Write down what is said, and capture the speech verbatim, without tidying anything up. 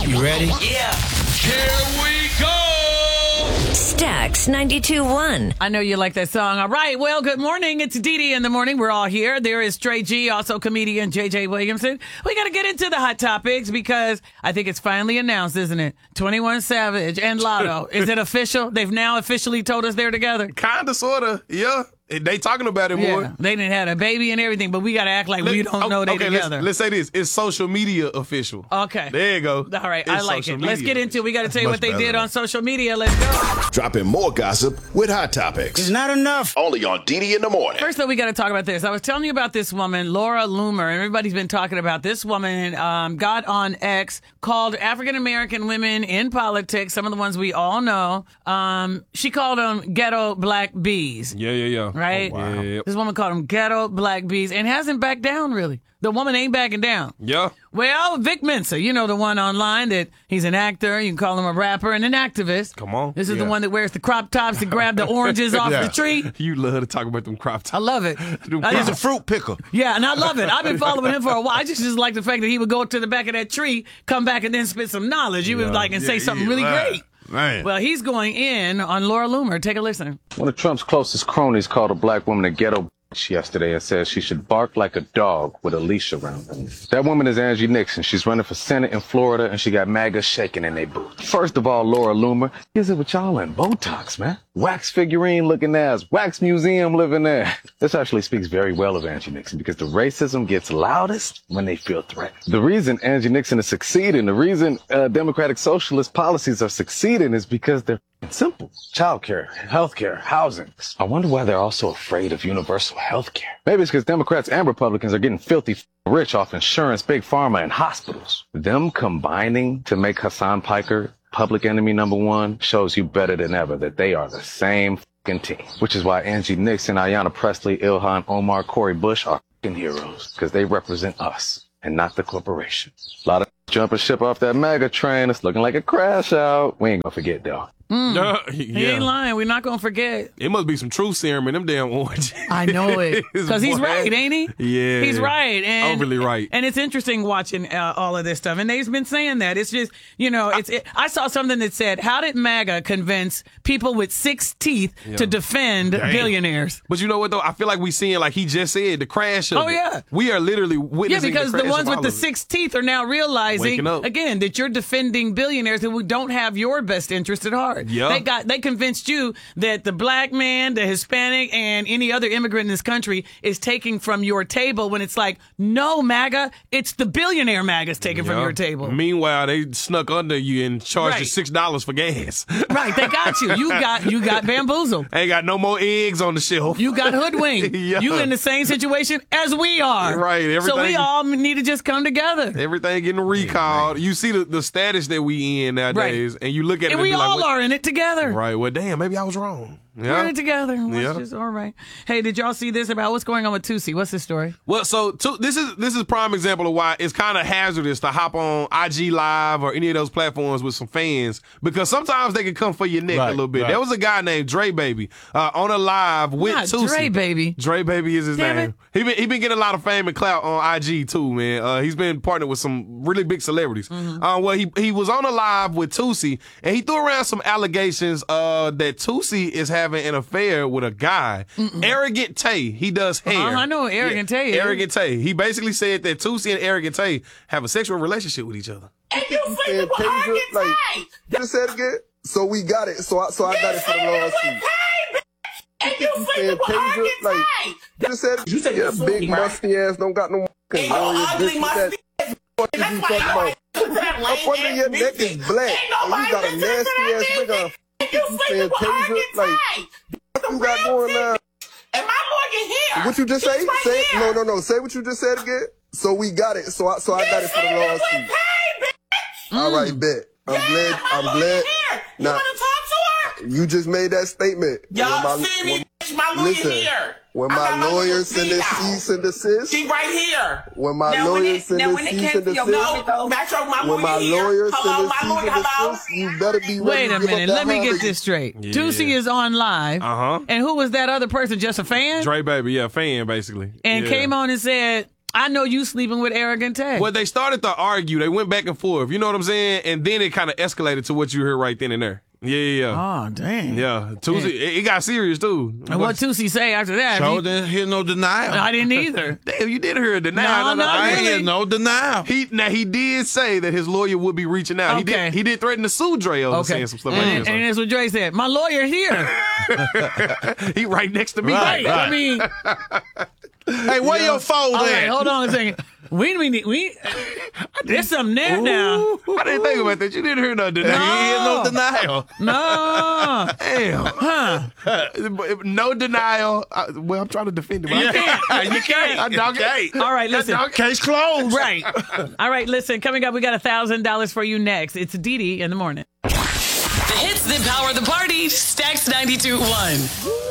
You ready? Yeah. Here we go. Stax ninety-two point one. I know you like that song. All right. Well, good morning. It's Dee Dee in the morning. We're all here. There is Trey G, also comedian J J Williamson. We got to get into the hot topics because I think it's finally announced, isn't it? twenty-one Savage and Lotto. Is it official? They've now officially told us they're together? Kind of, sort of. Yeah. They talking about it more. Yeah, they didn't have a baby and everything, but we got to act like Let, we don't know they okay, together. Let's, let's say this. It's social media official. Okay. There you go. All right. It's I like it. Let's get into it. We got to tell you Much what they better. did on social media. Let's go. Dropping more gossip with Hot Topics. It's not enough. Only on Dee Dee in the morning. First, though, we got to talk about this. I was telling you about this woman, Laura Loomer. Everybody's been talking about this woman. Um, got on X, called African American women in politics, some of the ones we all know. Um, she called them ghetto black bees. Yeah, yeah, yeah. Right? Oh, wow. Yeah. This woman called them ghetto black bees and hasn't backed down, really. The woman ain't backing down. Yeah. Well, Vic Mensa, you know the one online that he's an actor, you can call him a rapper and an activist. Come on. This is Yeah. the one that wears the crop tops to grab the oranges off Yeah. the tree. You love to talk about them crop tops. I love it. Them I crop- He's a fruit picker. Yeah, and I love it. I've been following him for a while. I just, just like the fact that he would go to the back of that tree, come back, and then spit some knowledge. You would like and say Yeah, something yeah, really man. great. Man. Well, he's going in on Laura Loomer. Take a listen. One of Trump's closest cronies called a black woman a ghetto bitch yesterday and said she should bark like a dog with a leash around her. That woman is Angie Nixon. She's running for Senate in Florida, and she got MAGA shaking in their boots. First of all, Laura Loomer, is it with y'all in Botox, man? Wax figurine looking ass, wax museum living there. This actually speaks very well of Angie Nixon because the racism gets loudest when they feel threatened. The reason Angie Nixon is succeeding, the reason uh, Democratic Socialist policies are succeeding is because they're simple. Childcare, healthcare, housing. I wonder why they're also afraid of universal healthcare. Maybe it's because Democrats and Republicans are getting filthy f- rich off insurance, big pharma, and hospitals. Them combining to make Hassan Piker public enemy number one shows you better than ever that they are the same f***ing team. Which is why Angie Nixon, Ayanna Pressley, Ilhan Omar, Cory Bush are f***ing heroes. Because they represent us and not the corporation. A lot of jumping ship off that MAGA train. It's looking like a crash out. We ain't gonna forget though. Uh, He yeah. ain't lying. We're not going to forget. It must be some truth serum in them damn oranges. I know it. Because he's Boy. right, ain't he? Yeah. He's right. And, Overly right. And it's interesting watching uh, all of this stuff. And they've been saying that. It's just, you know, it's. It, I saw something that said, how did MAGA convince people with six teeth to defend billionaires? But you know what, though? I feel like we seeing, like he just said, the crash of Oh, it. yeah. We are literally Yeah, witnessing because the the crash ones of with all the of it. six teeth are now realizing, Waking up. again, that you're defending billionaires who don't have your best interest at heart. Yeah. They got they convinced you that the black man, the Hispanic, and any other immigrant in this country is taking from your table when it's like, no, MAGA, it's the billionaire MAGA's taking from Yeah. your table. Meanwhile, they snuck under you and charged you Right. six dollars for gas. Right, they got you. You got you got bamboozled. Ain't got no more eggs on the shelf. You got hoodwinked. Yeah. You in the same situation as we are. Right, So we everything- all need to just come together. Everything getting recalled. You see the, the status that we in nowadays, and you look at it And and we be like, all what- are in it together. Right. Well, damn, maybe I was wrong. We're Yeah. in it together. Let's Yeah. just, all right. Hey, did y'all see this about what's going on with Tusi? What's the story? Well, so to, this is this is prime example of why it's kind of hazardous to hop on I G Live or any of those platforms with some fans because sometimes they can come for your neck Right, a little bit. right. There was a guy named Dre Baby uh, on a live with Not Tusi. Dre Baby. Dre Baby is his Damn name. it. He been he been getting a lot of fame and clout on I G too, man. Uh, he's been partnered with some really big celebrities. Mm-hmm. Uh, well, he he was on a live with Tusi, and he threw around some allegations uh, that Tusi is having an affair with a guy, Arrogant Tay. He does hair. Uh-huh, I know who Arrogant Tay is. Arrogant Tay. He basically said that Tusi and Arrogant Tay have a sexual relationship with each other. And you sleeping with Arrogant like, Tay. just said it again. So we got it. So I, so I got it for the lawsuit. And you sleeping with Arrogant like, Tay. just said it. You said Yeah, you're big sleeping, right? musty ass don't got no Ain't fucking no lawyer. ugly, This and musty that. What is And you that's why talking y'all about? ain't that lame Up under your ass neck bitch. is black. Ain't And you nobody got a listening to nasty that ass bitch. nigga. And you You sleeping with fantasia, Arrogant like, Tay. What you got going on? And my lawyer here. What you just She's say? right Say here. no, no, no. Say what you just said again. So we got it. So I, so I got it for the Sleeping with lawsuit. Tay, bitch. All right, bet. I'm Yeah, glad. my I'm lawyer glad. here. You Nah, want to talk to her? you just made that statement. Y'all When my- see me, when- bitch. My lawyer Listen, here. when I my got my lawyer lawyer send a out. cease and desist, She right here. when my Now, when lawyer it- send now, a when it cease came and to your desist, no, Metro, my when my lawyer here. lawyer Hello, send a my cease lawyer, and hello. desist, you better be ready Wait to a give minute. up Let that me get hostage. this straight. Yeah. Tusi is on live. Uh-huh. And who was that other person? Just a fan? Dre Baby, yeah, fan basically. And Yeah. came on and said, I know you sleeping with arrogant Tay. Well, they started to argue. They went back and forth. You know what I'm saying? And then it kind of escalated to what you heard right then and there. Yeah, yeah, yeah. Oh, dang. Yeah, Tuesday, it, it got serious, too. And what Tusi say after that? So He- didn't hear no denial. I didn't either. Damn, you did hear a denial. No, no, I ain't really? hear no denial. He now he did say that his lawyer would be reaching out. He Okay. did he did threaten to sue Dre over Okay. saying some stuff like And, that. and that's what Dre said. My lawyer here. So he right next to me. Right. I mean, Hey, where your phone all right, at? hold on a second. We, we, we, there's something there now. Ooh, I didn't think about that. You didn't hear no denial. You ain't hear no No. denial. No. Damn. Huh. No denial. I, well, I'm trying to defend him. You I can't. You I can't. dog it. All right, listen. Case closed. Right. All right, listen. Coming up, we got one thousand dollars for you next. It's Dee Dee in the morning. The hits that power the party. Stacks ninety-two point one.